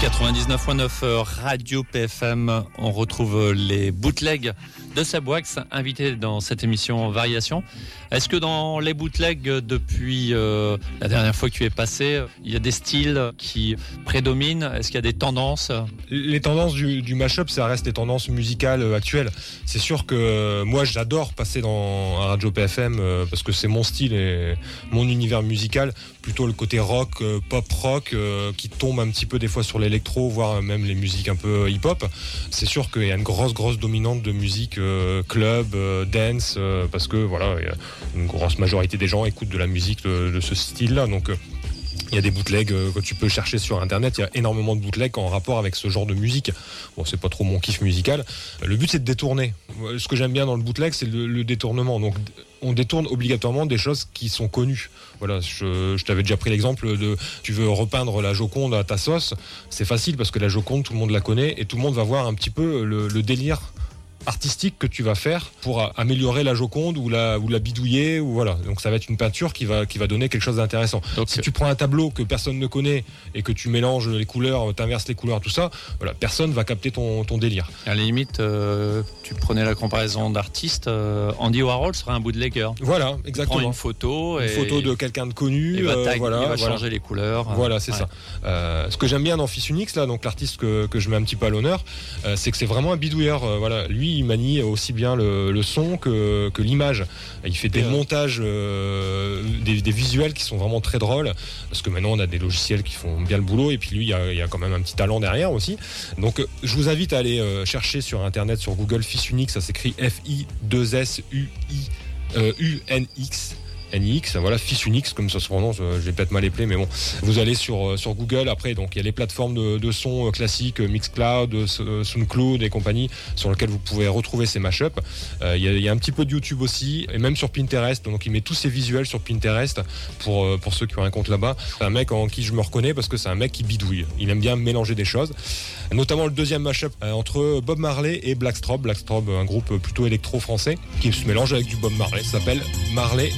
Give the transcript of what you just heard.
99.9 Radio PFM, on retrouve les bootlegs de Seb Wax, invité dans cette émission Variation. Est-ce que dans les bootlegs, depuis la dernière fois que tu es passé, il y a des styles qui prédominent? Est-ce qu'il y a des tendances? Les tendances du mashup, ça reste les tendances musicales actuelles. C'est sûr que moi, j'adore passer dans un Radio PFM parce que c'est mon style et mon univers musical, plutôt le côté rock, pop rock, qui tombe un petit peu des fois sur l'électro, voire même les musiques un peu hip-hop. C'est sûr qu'il y a une grosse dominante de musique club, dance, parce que voilà, une grosse majorité des gens écoutent de la musique de ce style-là. Donc il y a des bootlegs que tu peux chercher sur internet. Il y a énormément de bootlegs en rapport avec ce genre de musique. Bon, c'est pas trop mon kiff musical. Le but, c'est de détourner. Ce que j'aime bien dans le bootleg, c'est le détournement. Donc on détourne obligatoirement des choses qui sont connues. Voilà, je t'avais déjà pris l'exemple de tu veux repeindre la Joconde à ta sauce. C'est facile parce que la Joconde, tout le monde la connaît et tout le monde va voir un petit peu le délire artistique que tu vas faire pour améliorer la Joconde ou la bidouiller, ou voilà. Donc ça va être une peinture qui va donner quelque chose d'intéressant. Donc si tu prends un tableau que personne ne connaît et que tu mélanges les couleurs, t'inverses les couleurs, tout ça, voilà, personne va capter ton délire. À la limite, tu prenais la comparaison d'artistes, Andy Warhol serait un bootlegger. Voilà, exactement. Tu prends une photo de quelqu'un de connu, il va changer les couleurs. Voilà, c'est ça. Ce que j'aime bien dans Fils Unix, là, donc l'artiste que je mets un petit peu à l'honneur, c'est que c'est vraiment un bidouilleur. Voilà, lui, il manie aussi bien le son que l'image. Il fait des montages, des visuels qui sont vraiment très drôles, parce que maintenant on a des logiciels qui font bien le boulot, et puis lui, il y a quand même un petit talent derrière aussi. Donc je vous invite à aller chercher sur internet, sur Google, Fils Unix, ça s'écrit F-I-2-S-U-I-U-N-X. NX, voilà, Fils Unix, comme ça se prononce, j'ai peut-être mal épelé, mais bon. Vous allez sur Google, après, donc il y a les plateformes de son classiques, Mixcloud, Soundcloud et compagnie, sur lesquelles vous pouvez retrouver ces mashups. Il y a un petit peu de YouTube aussi, et même sur Pinterest, donc il met tous ses visuels sur Pinterest, pour ceux qui ont un compte là-bas. C'est un mec en qui je me reconnais, parce que c'est un mec qui bidouille. Il aime bien mélanger des choses, notamment le deuxième mashup entre Bob Marley et Black Strobe, un groupe plutôt électro français, qui se mélange avec du Bob Marley, ça s'appelle Marley